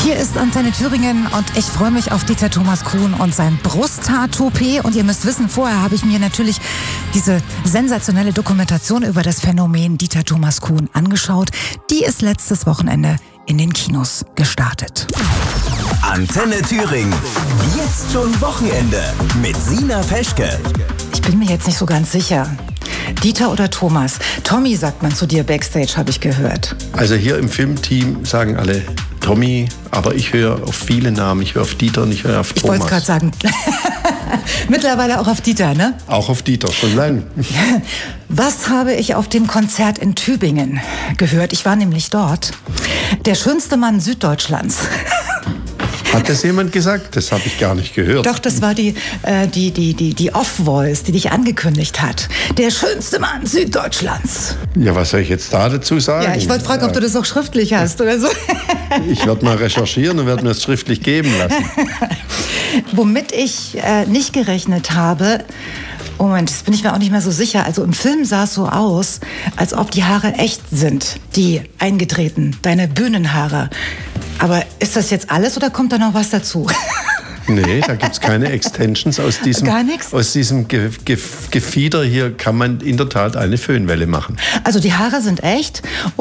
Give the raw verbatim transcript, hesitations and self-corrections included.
Hier ist Antenne Thüringen und ich freue mich auf Dieter Thomas Kuhn und sein Brusthaar-Toupet. Und ihr müsst wissen, vorher habe ich mir natürlich diese sensationelle Dokumentation über das Phänomen Dieter Thomas Kuhn angeschaut. Die ist letztes Wochenende in den Kinos gestartet. Antenne Thüringen. Jetzt schon Wochenende mit Sina Peschke. Ich bin mir jetzt nicht so ganz sicher. Dieter oder Thomas? Tommy sagt man zu dir Backstage, habe ich gehört. Also hier im Filmteam sagen alle Tommy, aber ich höre auf viele Namen. Ich höre auf Dieter und ich höre auf Ich Thomas. wollte es gerade sagen. Mittlerweile auch auf Dieter, ne? Auch auf Dieter, schon lange. Was habe ich auf dem Konzert in Tübingen gehört? Ich war nämlich dort. Der schönste Mann Süddeutschlands. Hat das jemand gesagt? Das habe ich gar nicht gehört. Doch, das war die, äh, die, die, die, die Off-Voice, die dich angekündigt hat. Der schönste Mann Süddeutschlands. Ja, was soll ich jetzt da dazu sagen? Ja, ich wollte fragen, ob du das auch schriftlich hast oder so. Ich werde mal recherchieren und werde mir das schriftlich geben lassen. Womit ich äh, nicht gerechnet habe, Moment, das bin ich mir auch nicht mehr so sicher. Also im Film sah es so aus, als ob die Haare echt sind, die eingetreten, deine Bühnenhaare. Aber ist das jetzt alles oder kommt da noch was dazu? Nee, da gibt es keine Extensions. Aus diesem, Gar nichts? Aus diesem Ge Ge Gefieder hier kann man in der Tat eine Föhnwelle machen. Also die Haare sind echt.